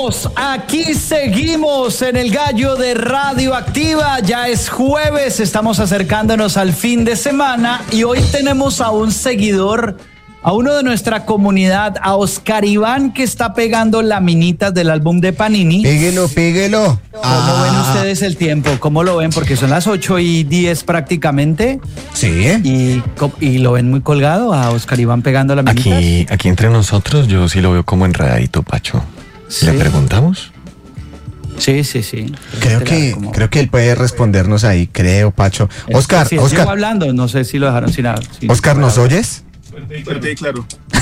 Aquí seguimos en el Gallo de Radioactiva. Ya es jueves, estamos acercándonos al fin de semana y hoy tenemos a un seguidor, a uno de nuestra comunidad, a Oscar Iván, que está pegando laminitas del álbum de Panini. Píguelo. ¿Cómo ven ustedes el tiempo? ¿Cómo lo ven? Porque son las 8:10 prácticamente. Sí. Y lo ven muy colgado a Oscar Iván pegando laminitas. Aquí entre nosotros yo sí lo veo como enredadito, Pacho. Sí. ¿Le preguntamos? Sí. Creo que él puede respondernos ahí, creo, Pacho. Oscar, sí, Oscar. Sigo hablando, no sé si lo dejaron sin nada. Sí, Oscar, ¿nos oyes? Fuerte y claro.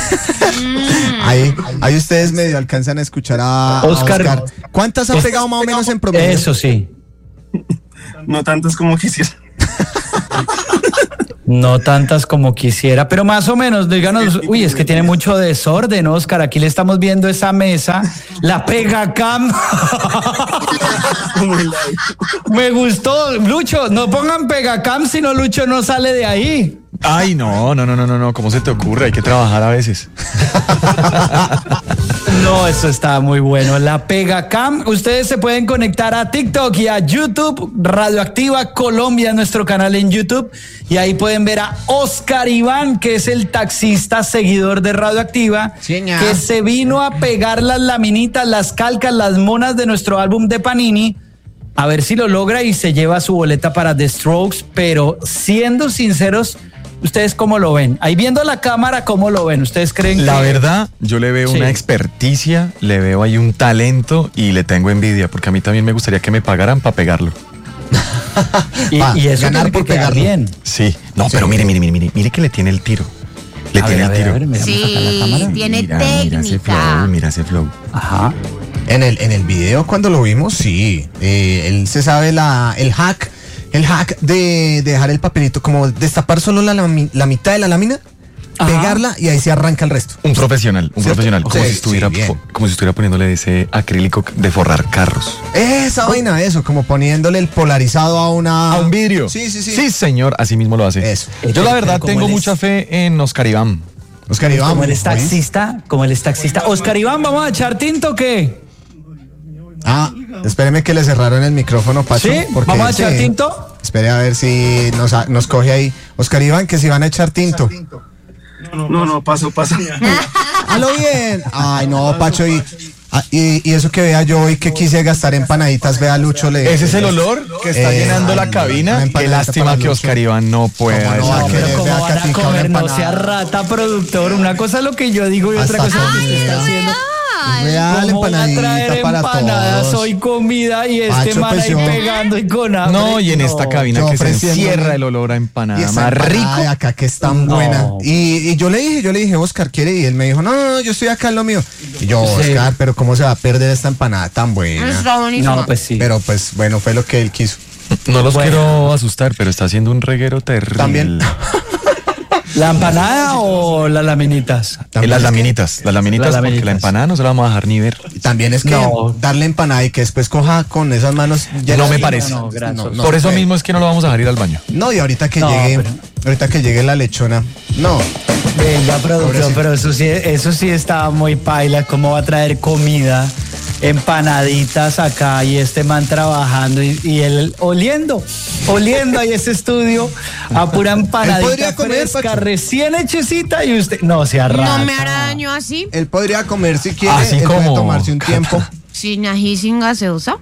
Ahí ustedes medio alcanzan a escuchar a Oscar. ¿Cuántas ha pegado más o menos en promedio? Eso sí. No tantas como quisiera. No tantas como quisiera, pero más o menos, díganos. Uy, es que tiene mucho desorden, Oscar. Aquí le estamos viendo esa mesa, la Pegacam. Me gustó, Lucho. No pongan Pegacam, si no Lucho no sale de ahí. Ay, no. ¿Cómo se te ocurre? Hay que trabajar a veces. No, eso está muy bueno. La Pegacam. Ustedes se pueden conectar a TikTok y a YouTube. Radioactiva Colombia, nuestro canal en YouTube. Y ahí pueden ver a Oscar Iván, que es el taxista seguidor de Radioactiva, que se vino a pegar las laminitas, las calcas, las monas de nuestro álbum de Panini. A ver si lo logra y se lleva su boleta para The Strokes. Pero siendo sinceros, ¿ustedes cómo lo ven? Ahí viendo la cámara, ¿cómo lo ven? ¿Ustedes creen La verdad, yo le veo una experticia, le veo ahí un talento y le tengo envidia, porque a mí también me gustaría que me pagaran para pegarlo. y eso ganar por pegar pegarlo. bien. Sí, no, pero mire que le tiene el tiro. Le tiene el tiro. Sí, tiene técnica. Mira ese flow. Ajá. En el video cuando lo vimos, sí. Él se sabe el hack de dejar el papelito, como destapar solo la mitad de la lámina, pegarla y ahí se arranca el resto. Un profesional, como si estuviera poniéndole ese acrílico de forrar carros. Esa vaina, eso, como poniéndole el polarizado a un vidrio. Sí. Sí, señor, así mismo lo hace. Eso. Yo la verdad tengo mucha fe en Oscar Iván. Oscar Iván. Como él es taxista. Oscar Iván, ¿vamos a echar tinto o qué? Espéreme que le cerraron el micrófono, Pacho. ¿Sí? ¿Vamos a echar tinto? Espere a ver si nos coge ahí. Oscar Iván, que si van a echar tinto. No, paso. ¡Halo bien! Ay, no, Pacho, y eso que vea yo hoy que quise gastar empanaditas, vea Lucho. Ese es el olor que está llenando la cabina. Qué lástima que Oscar Iván no pueda. ¿Cómo van a comer? No sea rata, productor. Una cosa es lo que yo digo y otra cosa es lo que usted está haciendo. Real, empanadita para empanadas, todos. hoy comida y Pacho, man ahí pegando y con hambre. No, y en esta cabina que se encierra el olor a empanada más rico. Acá que es tan buena. Y yo le dije, Oscar, ¿quiere? Y él me dijo, no, yo estoy acá en lo mío. Y yo, Oscar, pero ¿cómo se va a perder esta empanada tan buena? Está buenísimo. No, pues sí. Pero pues bueno, fue lo que él quiso. No los quiero asustar, pero está haciendo un reguero terrible. También. ¿La empanada o las laminitas? Las laminitas, porque la empanada no se la vamos a dejar ni ver. También es que darle empanada y que después coja con esas manos. Ya no me parece. No, por eso mismo es que no lo vamos a dejar ir al baño. No, y ahorita que llegue la lechona. No. Venga, productor, pero eso sí está muy paila. ¿Cómo va a traer comida? Empanaditas acá y este man trabajando y él oliendo ahí ese estudio a pura empanadita fresca, Pacho, recién hechecita y usted no se arranca. No me hará daño así. Él podría comer si quiere, así él como puede tomarse un tiempo. Sin ají, sin gaseosa.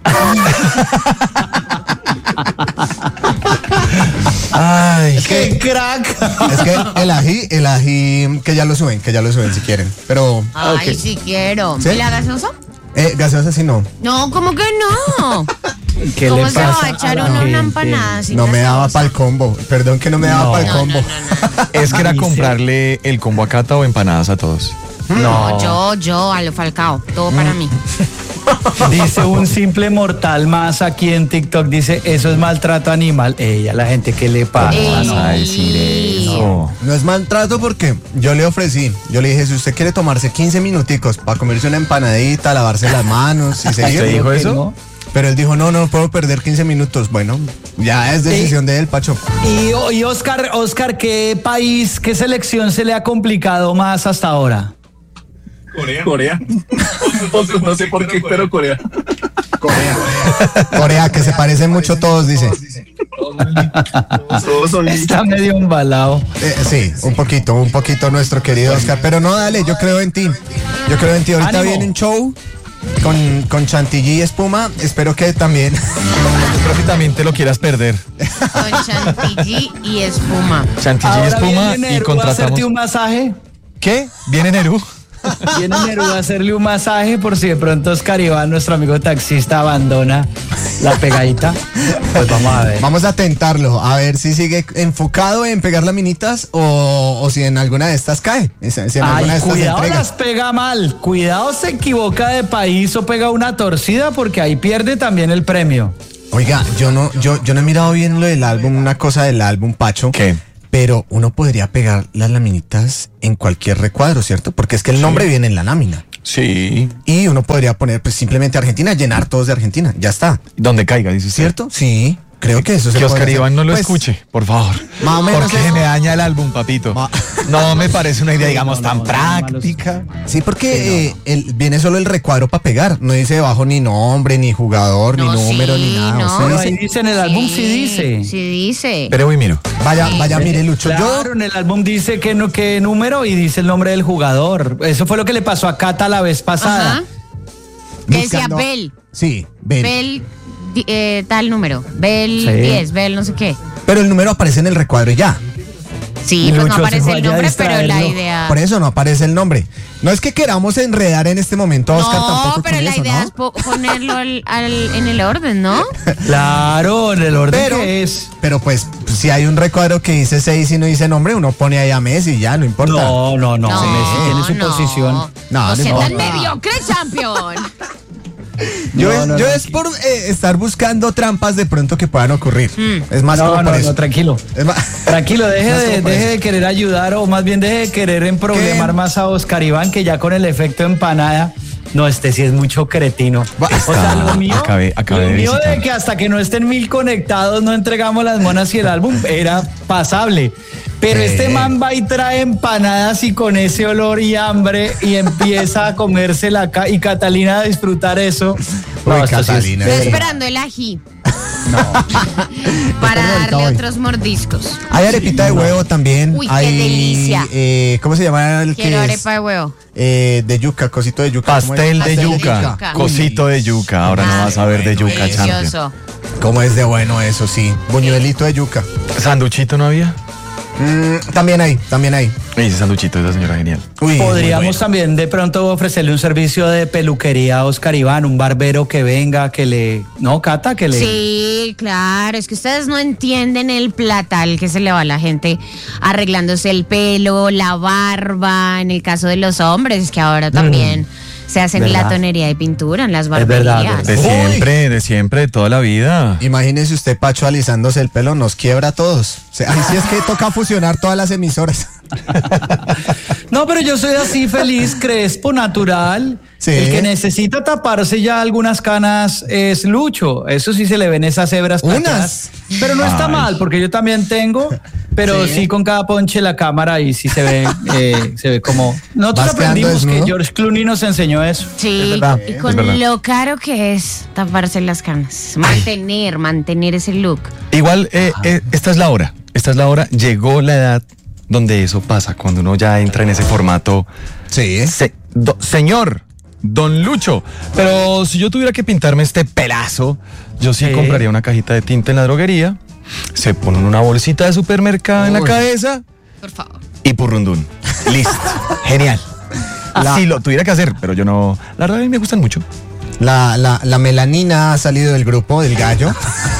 Ay, ¡Qué crack! Es que el ají, que ya lo suben si quieren. Pero. Ay, sí quiero. ¿Sí? ¿Y la gaseosa? Gaseosa sí no. No, ¿cómo que no? ¿Qué ¿Cómo le se va pasa a echar a la una gente? empanada sin No me daba gaseosa? para el combo. Perdón que no me daba para el combo. No. es que era comprarle el combo a Cata o empanadas a todos. No, yo, a lo Falcao, todo para mí. Dice un simple mortal más aquí en TikTok, dice, eso es maltrato animal. A la gente que le pasa. Vamos a decir eso. No es maltrato porque yo le dije, si usted quiere tomarse 15 minuticos para comerse una empanadita, lavarse las manos y seguir. ¿Te dijo eso? Pero él dijo, no puedo perder 15 minutos. Bueno, ya es decisión de él, Pacho. Y Oscar, ¿qué país, qué selección se le ha complicado más hasta ahora? Corea. No sé por qué, pero Corea. Corea, que se parecen mucho todos, dice. Todos son Está medio embalado. Sí, un poquito nuestro querido Oscar. Pero no, dale, yo creo en ti. Ahorita Ánimo. viene un show con chantilly y espuma. Espero que también. Creo que también te lo quieras perder. Con chantilly y espuma. Chantilly y Ahora espuma viene y Neru a contratamos. hacerte un masaje. ¿Qué? ¿Viene Nerú? Viene Neru a hacerle un masaje por si de pronto Oscar Iván, nuestro amigo taxista, abandona la pegadita. Pues vamos a ver. Vamos a tentarlo, a ver si sigue enfocado en pegar laminitas o si en alguna de estas cae. Si en alguna Ay, de estas cuidado, entrega. las pega mal. Cuidado, se equivoca de país o pega una torcida porque ahí pierde también el premio. Oiga, yo no he mirado bien lo del álbum, una cosa del álbum, Pacho. ¿Qué? Pero uno podría pegar las laminitas en cualquier recuadro, ¿cierto? Porque es que el nombre viene en la lámina. Sí. Y uno podría poner pues simplemente Argentina, llenar todos de Argentina. Ya está. Donde caiga, dice usted. ¿Cierto? Sí, creo que eso se Que puede Oscar hacer. Iván no lo Pues, escuche, por favor. más o menos Porque eso. me daña el álbum, papito. No me parece una idea, digamos, tan práctica. Sí, porque viene solo el recuadro para pegar. No dice debajo ni nombre, ni jugador, No, ni número, sí, ni nada. no. O sea, Pero dice- ahí dice en el álbum, sí dice. Sí dice. Pero hoy miro. vaya, mire, Lucho. Claro, en el álbum dice que número y dice el nombre del jugador. Eso fue lo que le pasó a Cata la vez pasada. Ajá. Que decía buscando- Bell. Sí, Bell. Bell, tal número. Bell Sí. 10, Bell no sé qué. Pero el número aparece en el recuadro y ya. Sí, pues Lucho, no se aparece el vaya a nombre, pero la distraerlo. idea. Por eso no aparece el nombre. No es que queramos enredar en este momento a Oscar tampoco No, pero con la eso, idea ¿no? es ponerlo en el orden, ¿no? Claro, en el orden Pero, que es. pero pues si hay un recuadro que dice 6 y no dice nombre, uno pone ahí a Messi y ya, no importa. No, Messi tiene su posición. No, No no sea importa. tan mediocre, champion. Yo No, es por estar buscando trampas de pronto que puedan ocurrir. Es más como por eso. Tranquilo. Es más- Tranquilo, Más como por deje eso. de querer ayudar o más bien deje de querer emproblemar ¿Qué? más a Oscar Iván, que ya con el efecto empanada, no, este sí es mucho cretino. O sea, lo mío, Acabé lo de mío de visitar. que hasta que no estén 1000 conectados no entregamos las monas y el álbum era pasable. Pero este man va y trae empanadas y con ese olor y hambre y empieza a comerse y Catalina a disfrutar eso. Uy, esto sí es- Catalina. Estoy esperando el ají. Para darle hoy. otros mordiscos. Hay arepita de huevo también. Uy, qué hay, delicia. ¿Cómo se llama el Quiero que arepa es? de huevo. De yuca, cosito de yuca. ¿Cómo es? Pastel de Pastel de yuca. yuca. Cosito de yuca. Ahora no Ah, vas a ver de yuca, champion. Delicioso. ¿Cómo es de bueno eso, sí? Buñuelito de yuca. ¿Sanduchito no había? También hay. Ese sanduchito, esa señora genial. Uy, Podríamos muy bueno. también de pronto ofrecerle un servicio de peluquería a Oscar Iván, un barbero que venga, que le... No, Cata, que le... Sí, claro, es que ustedes no entienden el platal que se le va a la gente arreglándose el pelo, la barba, en el caso de los hombres, es que ahora también se hacen ¿Verdad? la tonería de pintura en las Es verdad, barberías. De siempre, de toda la vida. Imagínese usted, Pacho, alisándose el pelo, nos quiebra a todos. O sea, ahí sí es que toca fusionar todas las emisoras. No, pero yo soy así feliz, crespo, natural. Sí. El que necesita taparse ya algunas canas es Lucho. Eso sí se le ven esas hebras para Unas. atrás. Pero no está Ay. mal, porque yo también tengo, pero sí, con cada ponche la cámara y sí se ve como... Nosotros ¿Vas quedando aprendimos que desnudo? George Clooney nos enseñó eso. Sí, verdad, y es con verdad. lo caro que es taparse las canas. Mantener ese look. Igual, esta es la hora. Esta es la hora. Llegó la edad donde eso pasa, cuando uno ya entra en ese formato. Sí. Señor, don Lucho. Pero si yo tuviera que pintarme este pelazo, yo sí Sí. compraría una cajita de tinta en la droguería, se ponen una bolsita de supermercado en la Uy. cabeza Por favor. y purrundún. Listo. Genial. Sí, lo tuviera que hacer, pero yo no. La verdad, a mí me gustan mucho. La melanina ha salido del grupo del gallo.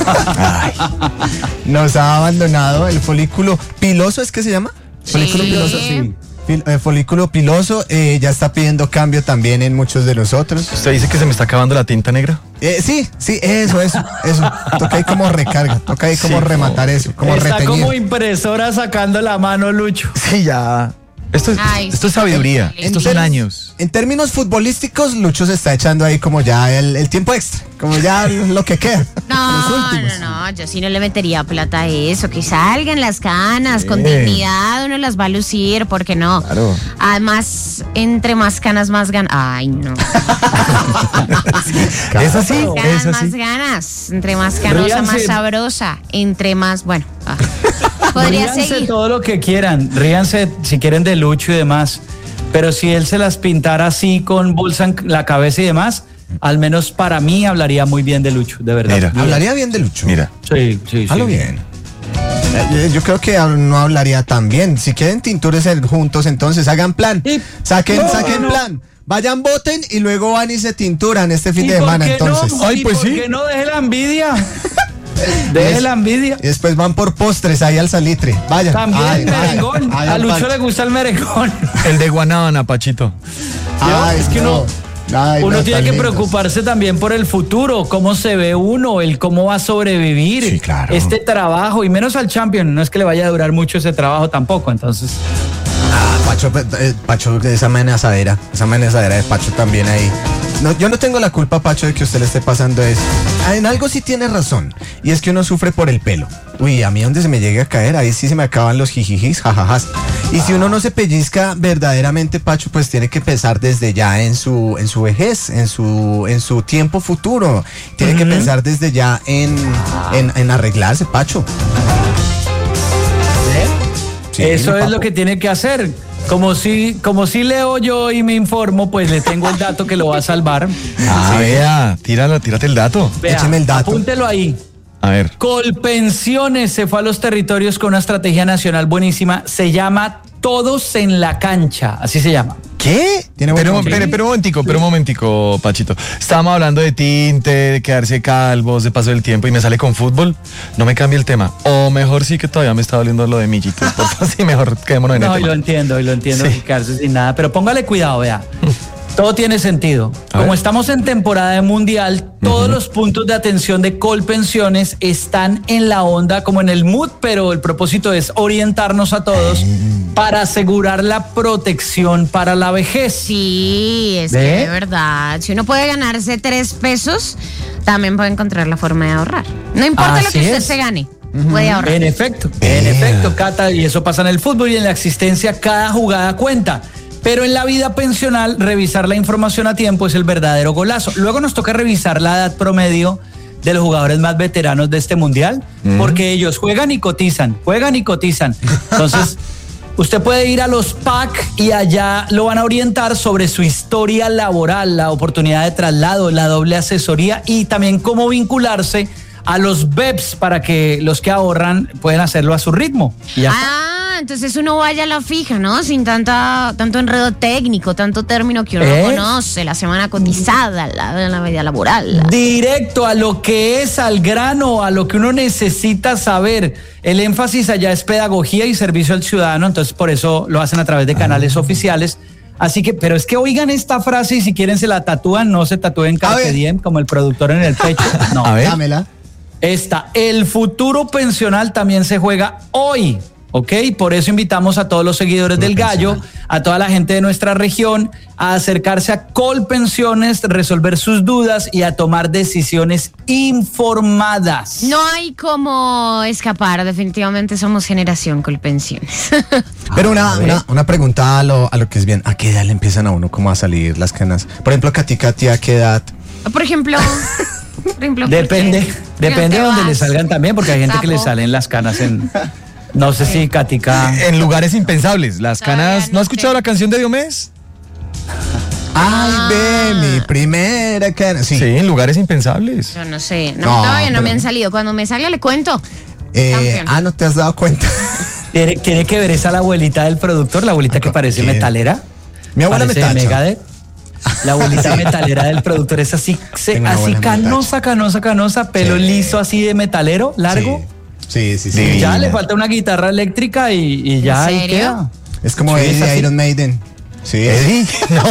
Nos ha abandonado el folículo piloso, ¿es que se llama? Folículo Sí. piloso. Sí. Folículo piloso ya está pidiendo cambio también en muchos de nosotros. ¿Usted dice que se me está acabando la tinta negra? Sí, eso. Toca ahí como recarga, toca ahí como Sí. rematar eso, como Está reteñir. como impresora sacando la mano, Lucho. Sí, ya. Esto es sabiduría. sí. Estos son años. En términos futbolísticos, Lucho se está echando ahí como ya el tiempo extra, como ya lo que queda. No, yo sí no le metería plata a eso, que salgan las canas, con dignidad uno las va a lucir, ¿por qué no? Claro. Además, entre más canas, más ganas. Ay, no. Es así, Ganas, es así. más ganas. Entre más canosa, Ríanse. más sabrosa. Entre más, bueno. Podría Ríanse seguir. todo lo que quieran, ríanse si quieren de Lucho y demás, pero si él se las pintara así con bolsa en la cabeza y demás, al menos para mí hablaría muy bien de Lucho, de verdad. Mira. Hablaría bien de Lucho. Mira. Sí, sí, sí. Hablo bien. Yo creo que no hablaría tan bien. Si quieren tintúrense juntos, entonces hagan plan. Y- Saquen no. plan. Vayan, voten y luego van y se tinturan este fin ¿Y de por semana, qué entonces. No? Ay, ¿Y pues por sí. qué no deje la envidia? Deje la envidia. Y después van por postres ahí al salitre. Vayan. También Ay, merengón. ay, A al Lucho parche. le gusta el merengón. El de Guanábana, Pachito. Ay, Es que no. Ay, Uno no, tiene tan que lindos. preocuparse también por el futuro, cómo se ve uno, el cómo va a sobrevivir Sí, claro. este trabajo, y menos al Champion, no es que le vaya a durar mucho ese trabajo tampoco, entonces. Pacho, esa amenazadera de Pacho también ahí. No, yo no tengo la culpa, Pacho, de que usted le esté pasando eso. En algo sí tiene razón, y es que uno sufre por el pelo. Uy, a mí donde se me llegue a caer, ahí sí se me acaban los jijijis, jajajas. Y si uno no se pellizca verdaderamente, Pacho, pues tiene que pensar desde ya en su vejez, en su tiempo futuro. Tiene que pensar desde ya en arreglarse, Pacho. Sí, Eso es papo. lo que tiene que hacer. Como si leo yo y me informo, pues le tengo el dato que lo va a salvar. Vea, tírate el dato. Vea, Écheme el dato. apúntelo ahí. A ver. Colpensiones se fue a los territorios con una estrategia nacional buenísima. Se llama Todos en la Cancha. Así se llama. ¿Qué? Tiene buen Pero nombre. un momentico, Pachito. Estábamos hablando de tinte, de quedarse calvos, de paso del tiempo y me sale con fútbol. No me cambie el tema. O mejor sí que todavía me está doliendo lo de Millitos. Por favor, sí, mejor quedémonos en el No, y tema. lo entiendo, Sí. quedarse sin nada. Pero póngale cuidado, vea. Todo tiene sentido. A Como ver. estamos en temporada de mundial, todos los puntos de atención de Colpensiones están en la onda, como en el mood, pero el propósito es orientarnos a todos para asegurar la protección para la vejez. Sí, es ¿Ve? que de verdad. Si uno puede ganarse 3 pesos, también puede encontrar la forma de ahorrar. No importa lo Así que usted es. se gane, puede ahorrar. En efecto, Cata, y eso pasa en el fútbol y en la existencia, cada jugada cuenta. Pero en la vida pensional, revisar la información a tiempo es el verdadero golazo. Luego nos toca revisar la edad promedio de los jugadores más veteranos de este mundial, porque ellos juegan y cotizan. Entonces, usted puede ir a los PAC y allá lo van a orientar sobre su historia laboral, la oportunidad de traslado, la doble asesoría y también cómo vincularse a los BEPS para que los que ahorran puedan hacerlo a su ritmo. Y ya está. Entonces uno vaya a la fija, ¿no? Sin tanto enredo técnico, tanto término que uno no conoce, la semana cotizada, la vida laboral. Directo a lo que es, al grano, a lo que uno necesita saber. El énfasis allá es pedagogía y servicio al ciudadano, entonces por eso lo hacen a través de canales oficiales. Así que, pero es que oigan esta frase y si quieren se la tatúan, no se tatúen Carpe ver. Diem como el productor en el pecho. No, A ver. Dámela. el futuro pensional también se juega hoy. ¿Ok? Por eso invitamos a todos los seguidores del Gallo, a toda la gente de nuestra región, a acercarse a Colpensiones, resolver sus dudas y a tomar decisiones informadas. No hay como escapar, definitivamente somos generación Colpensiones. Pero una pregunta a lo que es bien. ¿A qué edad le empiezan a uno como a salir las canas? Por ejemplo, Katy, ¿a qué edad? Por ejemplo, Depende de donde le salgan también, porque hay gente que le Sapo. salen las canas en... No sé si Katica... En lugares impensables. Las Todavía canas. ¿No no has escuchado sé. la canción de Diomedes? Ay, ve, mi primera cana. Sí. Sí, en lugares impensables. Yo no sé, No, todavía no pero- me han salido. Cuando me salga le cuento. Campeón. ¿No te has dado cuenta? Tiene que ver esa la abuelita del productor, la abuelita que parece ¿Quién? metalera. Mi abuela Parece metacha. Megadeth. La abuelita metalera del productor es así, Tengo una así abuela canosa, pelo Sí. liso así de metalero, largo. Sí. Divina. Ya le falta una guitarra eléctrica y ya ahí serio? queda. Es como Sí, Eddie es de así. Iron Maiden. Sí. ¿Eddie? No.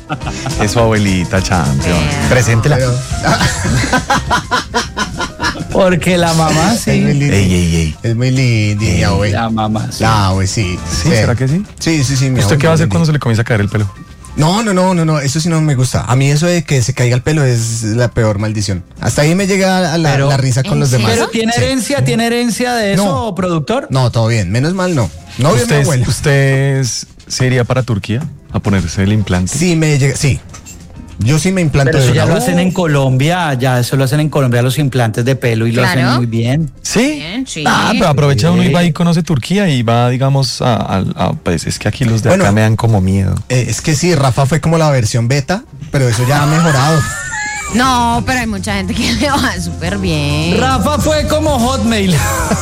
Es su abuelita, champion. Preséntela. Pero- Porque la mamá Es muy sí. linda. Ey. Es muy linda, mi abue. La mamá sí. La abue, sí. ¿Sí? ¿Será que sí? Sí, mi ¿Usted abue qué va a hacer muy cuando se le comienza a caer el pelo? No, eso sí no me gusta. A mí eso de que se caiga el pelo es la peor maldición. Hasta ahí me llega Pero- la risa con ¿en los serio? demás. ¿Pero tiene Sí. herencia de eso, No. productor? No, todo bien. Menos mal no. No bien mi ¿Usted, abuela. ¿Usted se iría para Turquía a ponerse el implante? Sí, me llega. Sí. Yo sí me implanto Pero eso de ya una. lo hacen en Colombia, ya eso lo hacen en Colombia los implantes de pelo y lo Claro. hacen muy bien. ¿Sí? Bien, sí. Ah, pero aprovecha uno y Sí. va y conoce Turquía y va, digamos, pues es que aquí los de Bueno. acá me dan como miedo. Es que sí, Rafa fue como la versión beta, pero eso ya ha mejorado. No, pero hay mucha gente que le va súper bien. Rafa fue como Hotmail.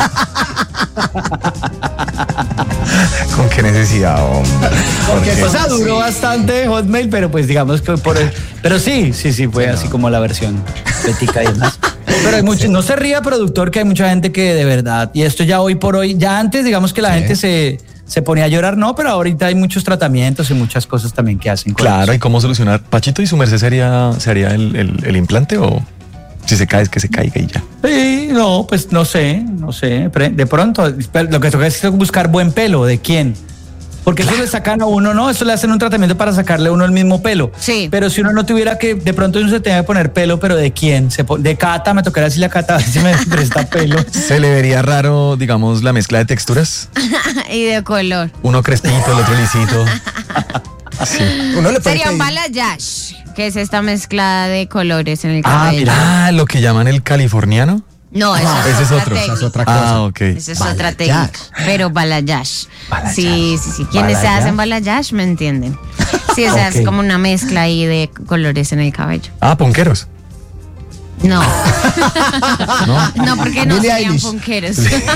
¿Con qué necesidad, hombre? Porque Porque- o sea, duró bastante Hotmail, pero pues digamos que pero sí, fue así como la versión betica y demás. Pero hay mucho, no se ría, productor, que hay mucha gente que de verdad, y esto ya hoy por hoy, ya antes digamos que la gente se ponía a llorar, no, pero ahorita hay muchos tratamientos y muchas cosas también que hacen. con Claro, eso. ¿y cómo solucionar? ¿Pachito y su merced se haría el implante o si se cae es que se caiga y ya? Sí, no, pues no sé, de pronto, lo que toca es buscar buen pelo, ¿de quién? Porque eso le sacan a uno, ¿no? Eso le hacen un tratamiento para sacarle a uno el mismo pelo. Sí. Pero si uno no tuviera que, de pronto uno se tenga que poner pelo, pero ¿de quién? De Cata, me tocaría decirle a Cata a ver si me presta pelo. ¿Se le vería raro, digamos, la mezcla de texturas? Y de color. Uno crespito, el otro lisito. Sí. Uno le puede Sería un pedir- balayage, que es esta mezcla de colores en el Ah, cabello. mira, lo que llaman el californiano. No, esa No, es ese es otra otro. técnica. Esa es otra cosa. Ah, ok. Esa es otra Balayage. técnica. Pero balayage. Sí. Quienes se Balayage. hacen balayage me entienden. Sí, o sea, Ok. es como una mezcla ahí de colores en el cabello. Ah, ponqueros. No. ¿No? No, porque no Billie serían Eilish. punqueros.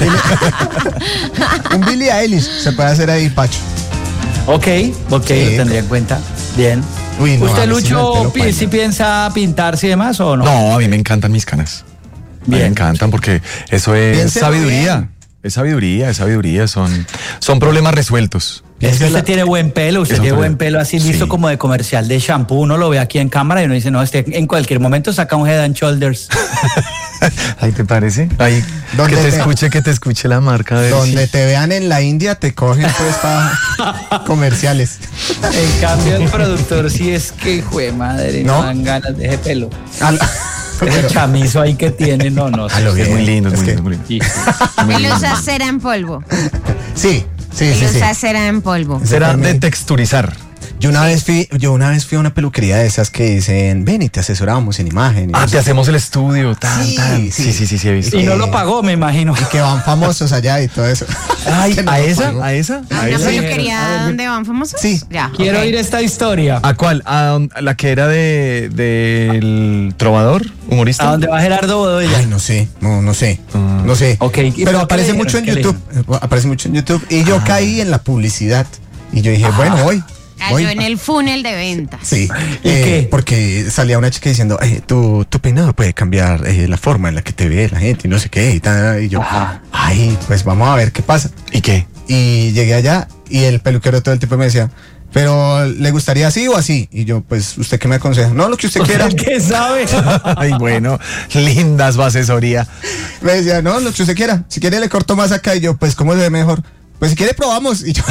Un Billie Eilish se puede hacer ahí, Pacho. Ok, Sí. lo tendría en cuenta. Bien. Uy, no, a ¿Usted, mí sí me Lucho, el pelo si paila. piensa pintarse y demás o no? No, a mí me encantan mis canas. A mí me Bien. encantan porque eso es Piénselo sabiduría. bien. Es sabiduría. Son problemas resueltos. Es que usted tiene buen pelo, usted Eso tiene fue- buen pelo así listo sí. como de comercial de shampoo. Uno lo ve aquí en cámara y uno dice, no, este en cualquier momento saca un Head and Shoulders. ¿Ahí te parece? Ahí, ¿Dónde que te escuche la marca de Donde te vean en la India te cogen pues para comerciales. En cambio, el productor sí es que, jue madre, no ¿No? dan ganas de ese pelo. Al- Ese Pero- chamizo ahí que tiene, no. A lo Es bien. muy lindo, es Es muy que- lindo, muy lindo. Sí. Él usa cera en polvo. Sí. Él usa cera en polvo. Será de texturizar. Yo una vez fui a una peluquería de esas que dicen, ven y te asesoramos en imagen. y Ah, no te sé hacemos el estudio. Tan, Sí, tan. sí. Sí, he visto. Y no lo pagó, me imagino. qué. Que van famosos allá y todo eso. Ay, Que no ¿a lo esa? pagó. ¿A esa? ¿A ¿A una esa? peluquería donde van famosos? Sí. Ya, Quiero ok. oír esta historia. ¿A cuál? ¿A la que era del trovador humorista? ¿A dónde va Gerardo Bodoya? Ay, no sé. Ah. No sé. Ok, ¿y Pero pero aparece qué le mucho en dijeron? YouTube. Aparece mucho en YouTube. Y yo caí en la publicidad. Y yo dije, bueno, voy. Cayó en el funnel de ventas. Sí, ¿Y qué? porque salía una chica diciendo, tu peinado puede cambiar la forma en la que te ve la gente y no sé qué y tal. Y yo, Ajá. ay, pues vamos a ver qué pasa. ¿Y qué? Y llegué allá y el peluquero todo el tiempo me decía, pero ¿le gustaría así o así? Y yo, pues, ¿usted qué me aconseja? No, lo que usted quiera. ¿Qué sabe? Ay, bueno, linda su asesoría. Me decía, no, lo que usted quiera. Si quiere le corto más acá. Y yo, pues, ¿cómo se ve mejor? Pues si quiere probamos. Y yo,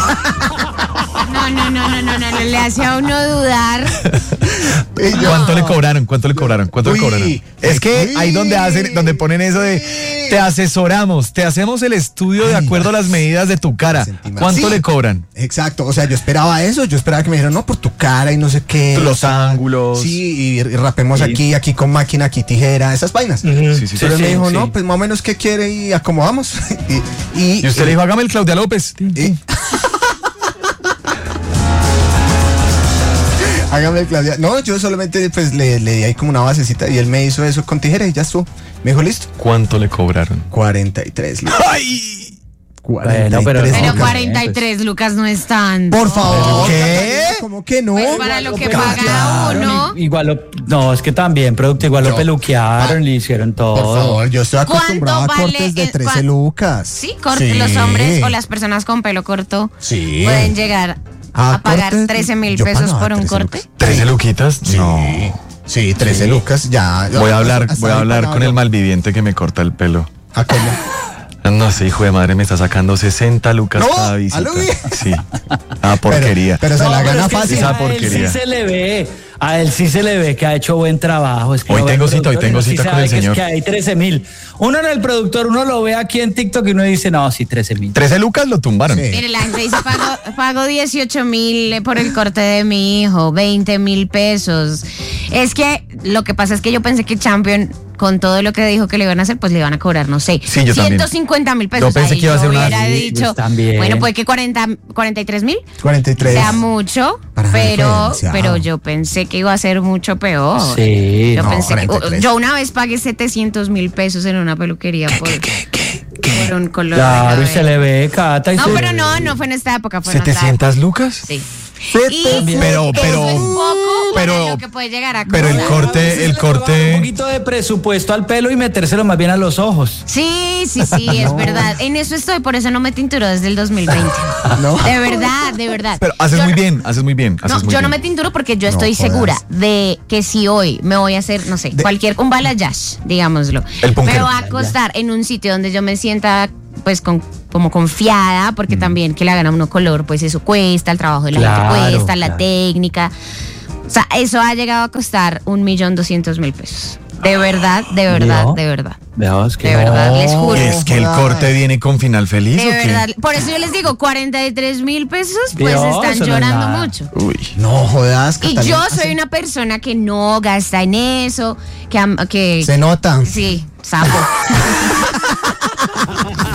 No, le hace a uno dudar. y yo, ¿Cuánto le cobraron? ¿Cuánto le cobraron? Uy, Es que uy. ahí donde ponen eso de te asesoramos, te hacemos el estudio de Ay, acuerdo a las medidas de tu cara. sentí mal. ¿Cuánto Sí. le cobran? Exacto, o sea, yo esperaba eso, yo esperaba que me dijeran, no, por tu cara y no sé qué. Los ángulos. Sí, y rapemos aquí con máquina, aquí tijera, esas vainas. Sí, sí, Pero sí, me dijo, sí. no, pues más o menos qué quiere y acomodamos. y Y usted le dijo, hágame el Claudia López. hágame el Claudia. No, yo solamente pues le di ahí como una basecita y él me hizo eso con tijera y ya estuvo. Me dijo, listo. ¿Cuánto le cobraron? 43 lucas. ¡Ay! 43 pero no. Pero lucas. 43 lucas no es tanto. Por favor. ¿Qué? ¿Cómo que no? Pues para lo que Claro. paga uno. No, es que también, producto, igual lo Yo- peluquearon, le hicieron todo. Por favor, yo estoy acostumbrado a ¿Cuánto vale cortes de el- 13 lucas. Sí, los hombres o las personas con pelo corto Sí. pueden llegar Ah, a pagar cortes, 13,000 yo pesos pagaba por un 13 corte. lucas. ¿13 luquitas? Sí. No. Sí, 13 Sí. lucas, ya. Voy a hablar Hasta ahí con pagaba el yo. malviviente que me corta el pelo. ¿A cómo? No sé, hijo de madre, me está sacando 60 lucas No, cada visita. ¿a lo bien? Sí. Ah, porquería. Pero se No, la pero gana es que fácil. sí, Esa a él porquería. sí se le ve. A él sí se le ve que ha hecho buen trabajo. Es que Hoy lo ve tengo el cita, hoy productor y tengo uno sí cita con sabe el que es señor. que hay 13,000. Uno en el productor, uno lo ve aquí en TikTok y uno dice, no, sí, 13,000. 13 lucas lo tumbaron. Sí. Mire, la gente dice, pago 18,000 por el corte de mi hijo, 20,000 pesos. Es que lo que pasa es que yo pensé que Champion, con todo lo que dijo que le iban a hacer, pues le iban a cobrar, no sé, Sí, yo también. 150,000 pesos. Yo pensé Ahí que iba a ser una- hubiera Sí, dicho, pues también. bueno, puede que 43,000 43. sea mucho, Para diferencia. pero yo pensé que iba a ser mucho peor. Sí, Yo no, pensé que, 43. yo una vez pagué 700,000 pesos en una peluquería por un color. de Claro, y se cabello. le ve, Cata. No, pero no fue en esta época, fue en otra época. ¿700 lucas? Sí. Pero- eso es poco pero- para lo que puede llegar a pero el costar. corte- Un poquito de presupuesto al pelo y metérselo más bien a los ojos. Sí, es verdad. En eso estoy, por eso no me tinturo desde el 2020. No. De verdad. Pero haces Yo muy no- bien, haces muy bien. No, yo no me tinturo porque yo estoy jodas. segura de que si hoy me voy a hacer, no sé, un balayage, digámoslo, El punkero. me va a acostar en un sitio donde yo me sienta pues como confiada, porque también que le hagan a uno color, pues eso cuesta, el trabajo de la Claro, gente cuesta, la claro. técnica. O sea, eso ha llegado a costar 1,200,000 pesos. De verdad. ¿Vio? Veamos que De verdad, les ¿Y juro. es que el corte viene con final feliz De o qué? verdad. Por eso yo les digo, 43,000 pesos, pues Dios, están eso no es llorando nada. mucho. Uy. No jodas, Y Catalina. yo soy una persona que no gasta en eso, que Se nota. sí, sapo.